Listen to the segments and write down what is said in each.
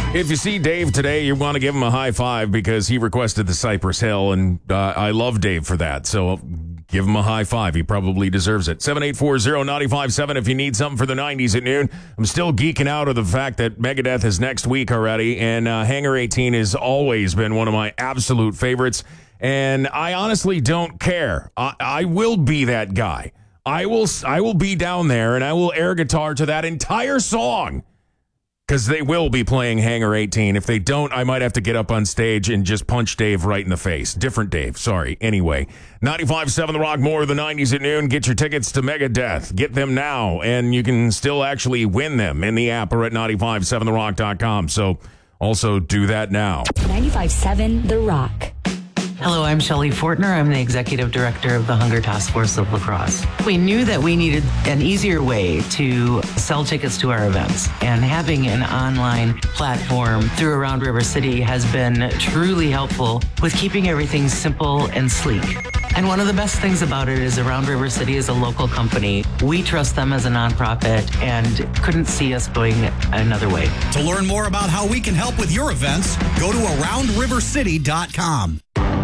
If you see Dave today, you want to give him a high five because he requested the Cypress Hill, and I love Dave for that. So give him a high five. He probably deserves it. 7840957 if you need something for the 90s at noon. I'm still geeking out of the fact that Megadeth is next week already, and Hangar 18 has always been one of my absolute favorites. And I honestly don't care. I will be that guy. I will be down there, and I will air guitar to that entire song. Because they will be playing Hangar 18. If they don't, I might have to get up on stage and just punch Dave right in the face. Different Dave, sorry. Anyway, 95.7 The Rock, more of the 90s at noon. Get your tickets to Megadeth. Get them now, and you can still actually win them in the app or at 957therock.com. So also do that now. 95.7 The Rock. Hello, I'm Shelley Fortner. I'm the Executive Director of the Hunger Task Force of La Crosse. We knew that we needed an easier way to sell tickets to our events, and having an online platform through Around River City has been truly helpful with keeping everything simple and sleek. And one of the best things about it is Around River City is a local company. We trust them as a nonprofit and couldn't see us going another way. To learn more about how we can help with your events, go to AroundRiverCity.com.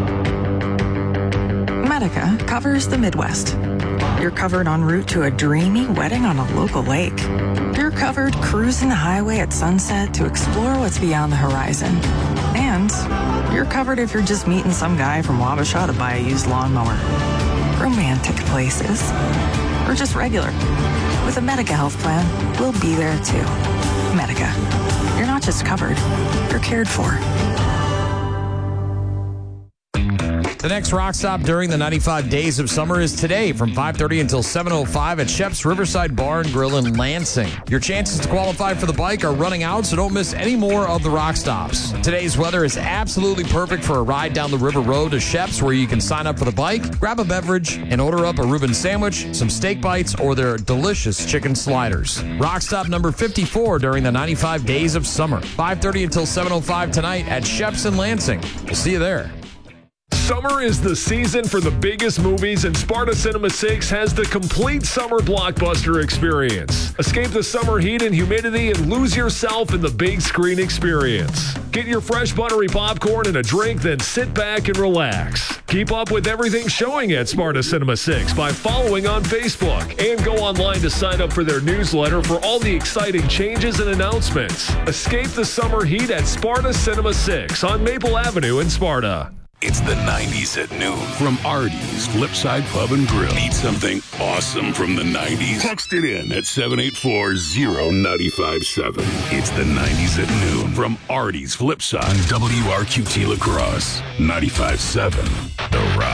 Medica covers the Midwest. You're covered en route to a dreamy wedding on a local lake. You're covered cruising the highway at sunset to explore what's beyond the horizon. And you're covered if you're just meeting some guy from Wabasha to buy a used lawnmower. Romantic places. Or just regular. With a Medica health plan, we'll be there too. Medica. You're not just covered, you're cared for. The next rock stop during the 95 days of summer is today from 5:30 until 7:05 at Shep's Riverside Bar and Grill in Lansing. Your chances to qualify for the bike are running out, so don't miss any more of the rock stops. Today's weather is absolutely perfect for a ride down the river road to Shep's, where you can sign up for the bike, grab a beverage, and order up a Reuben sandwich, some steak bites, or their delicious chicken sliders. Rock stop number 54 during the 95 days of summer. 5:30 until 7:05 tonight at Shep's in Lansing. We'll see you there. Summer is the season for the biggest movies, and Sparta Cinema 6 has the complete summer blockbuster experience. Escape the summer heat and humidity and lose yourself in the big screen experience. Get your fresh buttery popcorn and a drink, then sit back and relax. Keep up with everything showing at Sparta Cinema 6 by following on Facebook, and go online to sign up for their newsletter for all the exciting changes and announcements. Escape the summer heat at Sparta Cinema 6 on Maple Avenue in Sparta. It's the 90s at noon from Artie's Flipside Pub and Grill. Need something awesome from the 90s? Text it in at 784-0957. It's the 90s at noon from Artie's Flipside. WRQT La Crosse, 95.7 The Rock.